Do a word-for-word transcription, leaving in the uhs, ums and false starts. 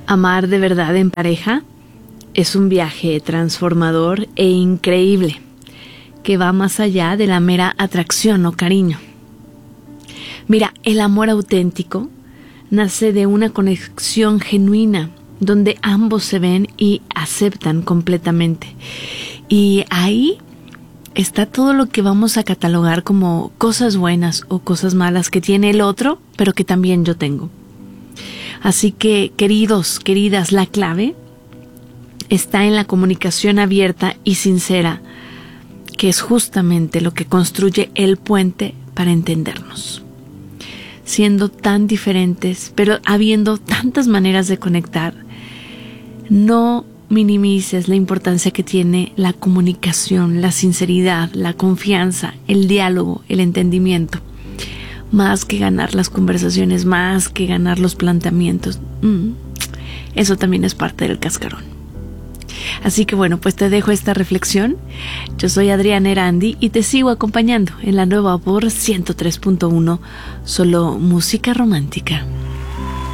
Amar de verdad en pareja es un viaje transformador e increíble que va más allá de la mera atracción o cariño. Mira, el amor auténtico nace de una conexión genuina donde ambos se ven y aceptan completamente. Y ahí está todo lo que vamos a catalogar como cosas buenas o cosas malas que tiene el otro, pero que también yo tengo. Así que, queridos, queridas, la clave está en la comunicación abierta y sincera, que es justamente lo que construye el puente para entendernos. Siendo tan diferentes, pero habiendo tantas maneras de conectar, no minimices la importancia que tiene la comunicación, la sinceridad, la confianza, el diálogo, el entendimiento. Más que ganar las conversaciones, más que ganar los planteamientos. Mm, eso también es parte del cascarón. Así que bueno, pues te dejo esta reflexión. Yo soy Adriana Erandi y te sigo acompañando en la nueva por ciento tres punto uno, solo música romántica.